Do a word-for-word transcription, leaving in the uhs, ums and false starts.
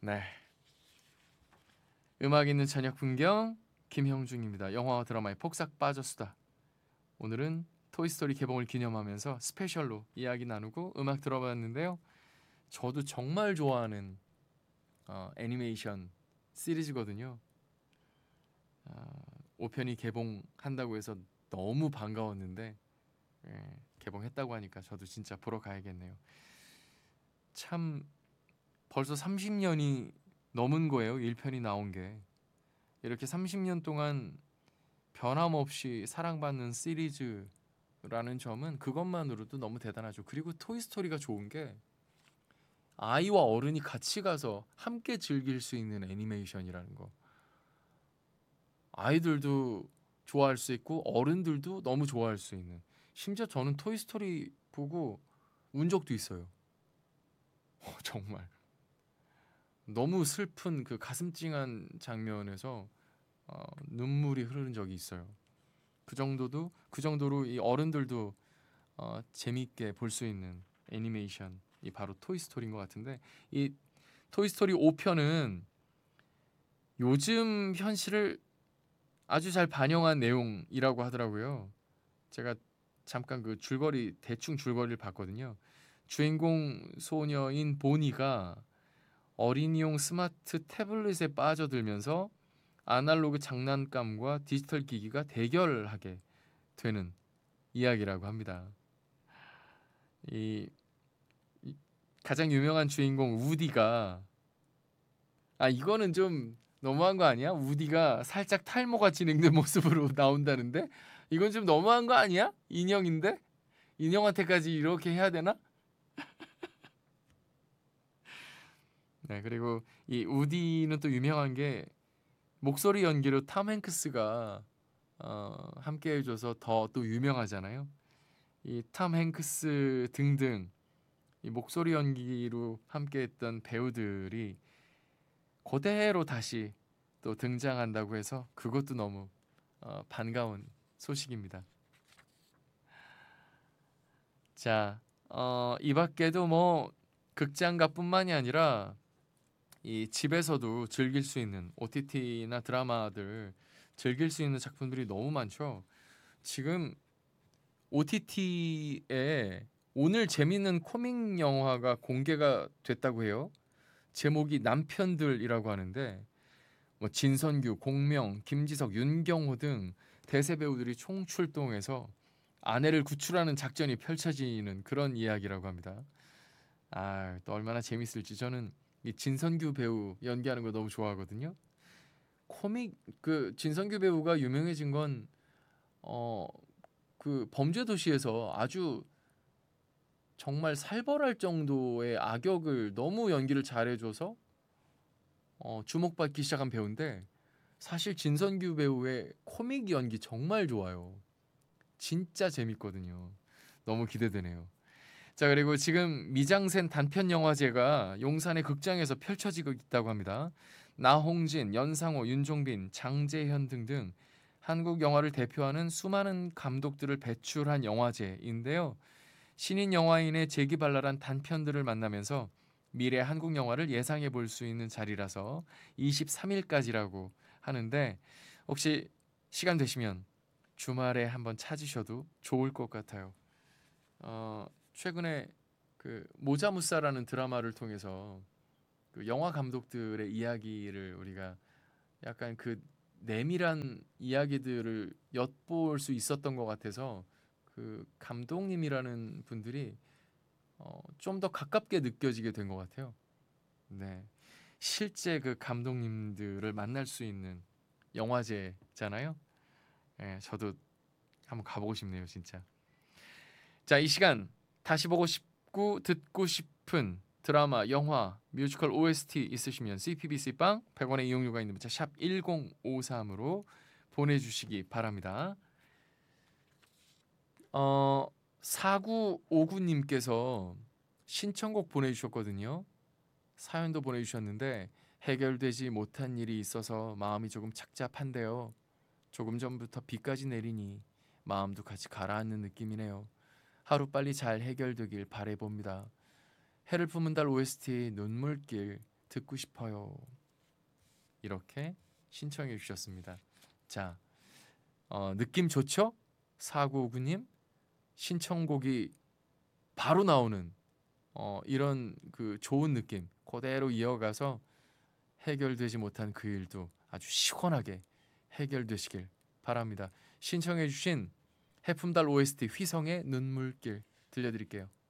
네, 음악 있는 저녁 풍경 김형중입니다. 영화와 드라마에 폭삭 빠져수다. 오늘은 토이스토리 개봉을 기념하면서 스페셜로 이야기 나누고 음악 들어봤는데요. 저도 정말 좋아하는 어, 애니메이션 시리즈거든요. 어, 오 편이 개봉한다고 해서 너무 반가웠는데 예, 개봉했다고 하니까 저도 진짜 보러 가야겠네요. 참 벌써 삼십 년이 넘은 거예요. 일 편이 나온 게. 이렇게 삼십 년 동안 변함없이 사랑받는 시리즈라는 점은 그것만으로도 너무 대단하죠. 그리고 토이스토리가 좋은 게 아이와 어른이 같이 가서 함께 즐길 수 있는 애니메이션이라는 거. 아이들도 좋아할 수 있고 어른들도 너무 좋아할 수 있는. 심지어 저는 토이스토리 보고 운 적도 있어요. 어, 정말 너무 슬픈 그 가슴 찡한 장면에서 어, 눈물이 흐르는 적이 있어요. 그 정도도 그 정도로 이 어른들도 어, 재미있게 볼 수 있는 애니메이션이 바로 토이스토리인 것 같은데 이 토이스토리 오 편은 요즘 현실을 아주 잘 반영한 내용이라고 하더라고요. 제가 잠깐 그 줄거리 대충 줄거리를 봤거든요. 주인공 소녀인 보니가 어린이용 스마트 태블릿에 빠져들면서 아날로그 장난감과 디지털 기기가 대결하게 되는 이야기라고 합니다. 이, 이 가장 유명한 주인공 우디가 아 이거는 좀 너무한 거 아니야? 우디가 살짝 탈모가 진행된 모습으로 나온다는데 이건 좀 너무한 거 아니야? 인형인데 인형한테까지 이렇게 해야 되나? 네, 그리고 이 우디는 또 유명한 게 목소리 연기로 탐 행크스가 어, 함께 해줘서 더 또 유명하잖아요. 이 탐 행크스 등등 이 목소리 연기로 함께했던 배우들이 그대로 다시 또 등장한다고 해서 그것도 너무 어, 반가운 소식입니다. 자, 어, 이 밖에도 뭐 극장가뿐만이 아니라 이 집에서도 즐길 수 있는 오티티나 드라마들 즐길 수 있는 작품들이 너무 많죠. 지금 오티티에 오늘 재밌는 코믹 영화가 공개가 됐다고 해요. 제목이 남편들이라고 하는데 뭐 진선규, 공명, 김지석, 윤경호 등 대세 배우들이 총출동해서 아내를 구출하는 작전이 펼쳐지는 그런 이야기라고 합니다. 아, 또 얼마나 재밌을지 저는 이 진선규 배우 연기하는 거 너무 좋아하거든요. 코믹 그 진선규 배우가 유명해진 건 어 그 범죄도시에서 아주 정말 살벌할 정도의 악역을 너무 연기를 잘해줘서 어, 주목받기 시작한 배우인데 사실 진선규 배우의 코믹 연기 정말 좋아요. 진짜 재밌거든요. 너무 기대되네요. 자, 그리고 지금 미장센 단편 영화제가 용산의 극장에서 펼쳐지고 있다고 합니다. 나홍진, 연상호, 윤종빈, 장재현 등등 한국 영화를 대표하는 수많은 감독들을 배출한 영화제인데요. 신인 영화인의 재기발랄한 단편들을 만나면서 미래 한국 영화를 예상해 볼 수 있는 자리라서 이십삼 일까지라고 하는데 혹시 시간 되시면 주말에 한번 찾으셔도 좋을 것 같아요. 어, 최근에 그 모자무사라는 드라마를 통해서 그 영화 감독들의 이야기를 우리가 약간 그 내밀한 이야기들을 엿볼 수 있었던 것 같아서 그 감독님이라는 분들이 어, 좀 더 가깝게 느껴지게 된 것 같아요. 네, 실제 그 감독님들을 만날 수 있는 영화제잖아요. 네, 저도 한번 가보고 싶네요, 진짜. 자, 이 시간 다시 보고 싶고 듣고 싶은 드라마, 영화, 뮤지컬 오에스티 있으시면 씨피비씨 빵 백 원의 이용료가 있는 문자 샵 일공오삼으로 보내주시기 바랍니다. 어, 사구오구님께서 신청곡 보내주셨거든요. 사연도 보내주셨는데 해결되지 못한 일이 있어서 마음이 조금 착잡한데요. 조금 전부터 비까지 내리니 마음도 같이 가라앉는 느낌이네요. 하루빨리 잘 해결되길 바라봅니다. 해를 품은 달 오에스티 눈물길 듣고 싶어요. 이렇게 신청해 주셨습니다. 자, 어, 느낌 좋죠? 사구오구님 신청곡이 바로 나오는 어, 이런 그 좋은 느낌 그대로 이어가서 해결되지 못한 그 일도 아주 시원하게 해결되시길 바랍니다. 신청해 주신 해품달 오에스티 휘성의 눈물길 들려드릴게요.